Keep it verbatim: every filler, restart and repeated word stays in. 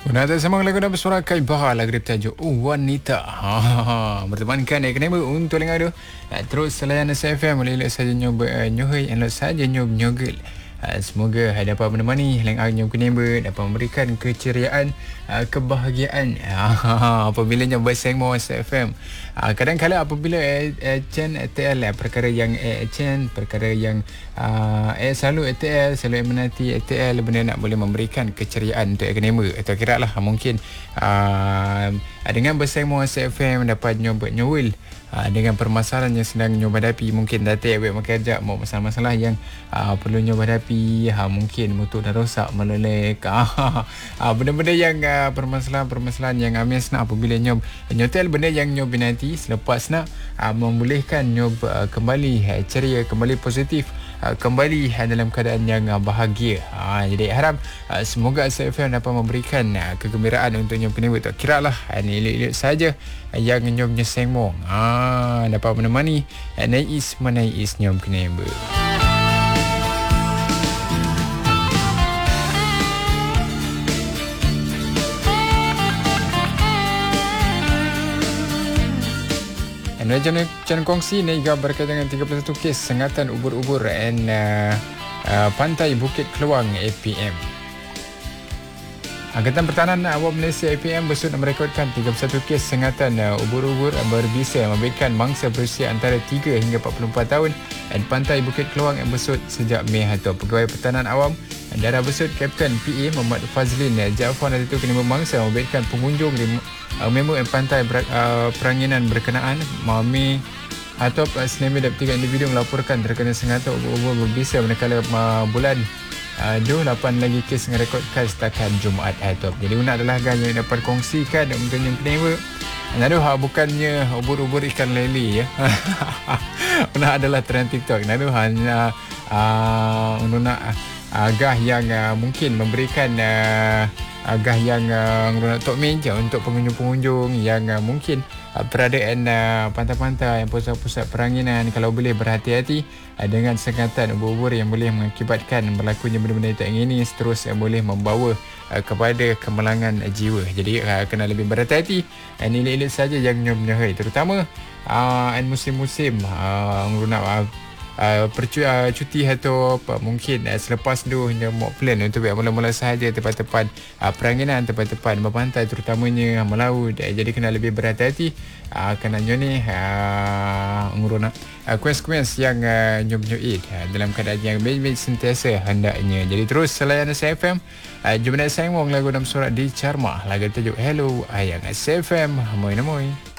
Penata sama lagu dan bersuara Kai Bahar lagu bertajuk Oh Wanita. Ha, ha, ha. Bertemankan eh kenapa untuk lengan tu. Terus selayan S F M boleh saja nyoba nyohoi elok saja nyob nyogel. Uh, semoga uh, dapat menemani Leng Ang Nyom Kenemba, dapat memberikan keceriaan, uh, kebahagiaan uh, apabila nyob bersama S F M. Uh, kadang-kadang apabila Chen uh, T L uh, perkara yang uh, Chen perkara yang uh, eh, selalu T L selalu menanti T L benda nak boleh memberikan keceriaan untuk Kenemba atau kira lah mungkin uh, dengan bersama S F M dapat nyoba nyowil uh, dengan permasalahan yang sedang nyoba hadapi, mungkin datik awak makan mau masalah-masalah yang uh, perlu nyoba hadapi, ha, mungkin motor dah rosak melelek, ha, benda-benda yang uh, permasalahan-permasalahan yang amis nak apabila nyob nyotel benda yang nyob nanti selepas nak uh, membolehkan nyob uh, kembali uh, ceria, kembali positif, uh, kembali uh, dalam keadaan yang uh, bahagia. Ha, jadi harap uh, semoga S F M dapat memberikan uh, kegembiraan untuk nyob Kenemba. Tak kira lah uh, elok-elok saja uh, yang nyob nyeseng mong, ha, dapat menemani uh, Nais menais nyob Kenemba. Channel, channel kongsi ni juga berkaitan dengan tiga puluh satu kes sengatan ubur-ubur dan uh, uh, pantai Bukit Keluang A P M. Angkatan Pertahanan Awam Malaysia A P M bersut merekodkan tiga puluh satu kes sengatan uh, ubur-ubur berbisa memberikan mangsa berusia antara tiga hingga empat puluh empat tahun dan pantai Bukit Keluang yang bersut sejak Mei atau Pegawai Pertahanan Awam Darah Bersut Kapten P A Muhammad Fazlin Jaafar dan itu kena memangsa memberikan pengunjung di uh, member pantai ber, uh, peranginan berkenaan Mami atau uh, senami dapat tiga individu melaporkan terkena sengatan ubur-ubur berbisa manakala uh, bulan uh, dua puluh lapan lagi kes merekodkan setakat Jumaat atau. Jadi una adalah gan yang dapat kongsikan untuk yang Kenemba. Naduh ha, bukannya ubur-ubur ikan lele ya. Una adalah trend TikTok. Naduh hanya uh, una agah yang uh, mungkin memberikan uh, agah yang uh, tok meja untuk pengunjung-pengunjung yang uh, mungkin uh, peradaan uh, pantai-pantai, pusat-pusat peranginan kalau boleh berhati-hati uh, dengan sengatan ubur-ubur yang boleh mengakibatkan berlakunya benda-benda tak ingini, terus uh, boleh membawa uh, kepada kemalangan uh, jiwa. Jadi uh, kena lebih berhati-hati dan uh, elok-elok saja yang nyob-nyohoi, terutama uh, musim-musim uh, nak uh, Uh, percu, uh, cuti atau uh, mungkin uh, selepas tu hanya mau plan untuk biar mula-mula sahaja tempat-tempat uh, peranginan, tempat-tempat berpantai terutamanya melaut. Uh, jadi kena lebih berhati-hati uh, kena nyoni uh, nguruna uh, kuens-kuens yang uh, nyob-nyob uh, dalam keadaan yang baik-baik sentiasa hendaknya. Jadi terus selayan S F M, uh, jumpa nak sayang lagu dalam surat di Charma lagu tajuk Hello Ayang S F M. Moi-moi.